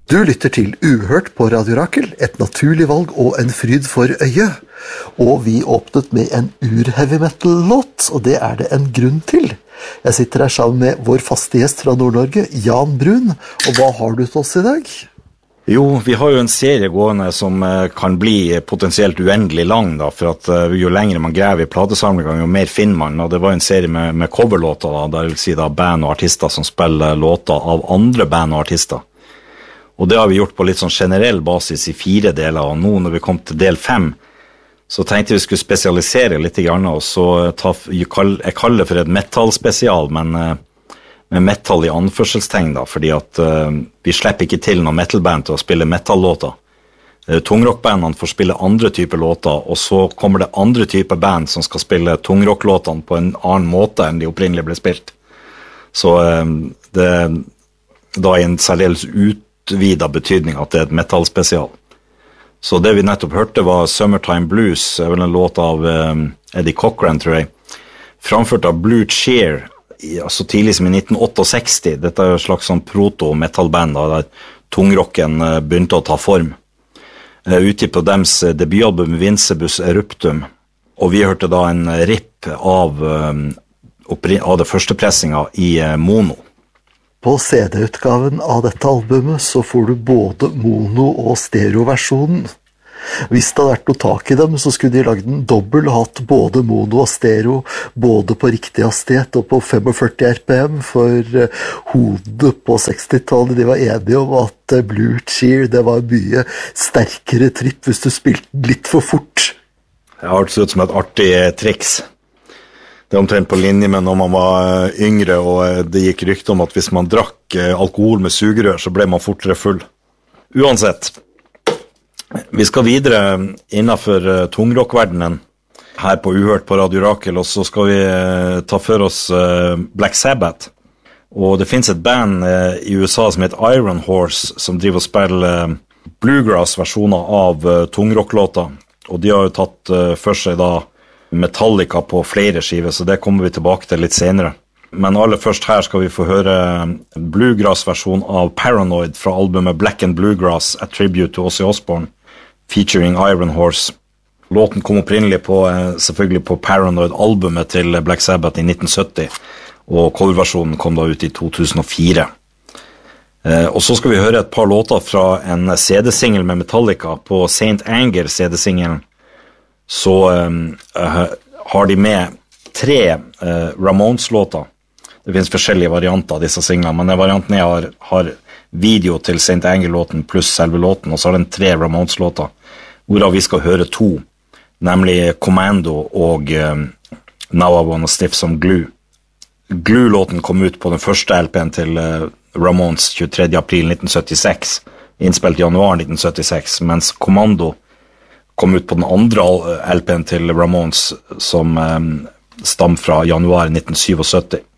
Du lytter til Uhørt på Radio Rakel, et naturlig valg og en fryd for øyet. Og vi åpnet med en ur-heavy metal-låt, og det er det en grunn til. Jeg sitter her sammen med vår faste gjest fra Nord-Norge, Jan Brun. Og hva har du til oss i dag? Jo, vi har jo en serie gående som kan bli potensielt uendelig lang, da, for at jo lenger man graver i platesamlingen, jo mer finner man. Og det var en serie med coverlåter, da, det vil si da band og artister som spiller låter av andre band og artister. Og det har vi gjort på litt sånn generell basis i 4 deler, og nå når vi kom til del 5, så tenkte vi skulle spesialisere litt grann, og så jeg kaller det for et metal-spesial, men med metal i anførselstegn da, fordi at vi slipper ikke til noen metal-band til å spille metal-låter. Tungrock-bandene får spille andre typer låter, og så kommer det andre typer band som skal spille tungrock-låtene på en annen måte enn de opprinnelig ble spilt. Så det da er en særdeles utvida betydning at det er et metal-spesial. Så det vi nettopp hørte var Summertime Blues, vel en låt av Eddie Cochran, tror jeg, framført av Blue Cheer, så tidlig som i 1968. Dette er jo et slags sånn proto-metal-band, der tungrocken begynte å ta form. Utgitt på deres debutalbum Vincebus Eruptum, og vi hørte da en ripp av det første pressinga i mono. På CD-utgaven av dette albumet så får du både mono- og stereo-versjonen. Hvis det hadde vært noe tak i dem, så skulle de lagd en dobbel og hatt både mono og stereo, både på riktig hastighet og på 45 RPM, for hodet på 60-tallet, de var enige om at Blue Cheer, det var mye sterkere tripp hvis du spilte litt for fort. Det har hørt ut som et artig triks. Det er omtrent på linje med når man var yngre, og det gikk rykte om at hvis man drakk alkohol med sugerør, så ble man fortere full. Uansett, vi skal videre innenfor tungrockverdenen her på Uhørt på Radio Rakel, og så skal vi ta for oss Black Sabbath. Og det finnes et band i USA som heter Iron Horse, som driver og spiller bluegrass-versjoner av tungrocklåter. Og de har jo tatt for seg da Metallica på flere skiver, så det kommer vi tilbake til litt senere. Men aller først her skal vi få høre bluegrass-versjon av Paranoid fra albumet Black and Bluegrass, A Tribute to Ozzy Osbourne, featuring Iron Horse. Låten kom opprinnelig selvfølgelig på Paranoid-albumet til Black Sabbath i 1970, og coverversjonen kom da ut i 2004. Og så skal vi høre et par låter fra en CD-singel med Metallica på St. Anger CD-singelen. Så har de med 3 Ramones-låter. Det finnes forskjellige varianter av disse singlene, men varianten har video til St. Anger-låten pluss selve låten, og så har den 3 Ramones-låter, hvorav vi skal høre 2, nemlig Commando og Now I Wanna Stiff Some Glue. Glue-låten kom ut på den første LP-en til Ramones 23. april 1976, innspilt i januar 1976, mens Commando kom ut på den andre LP-en til Ramones som stammer fra januar 1977.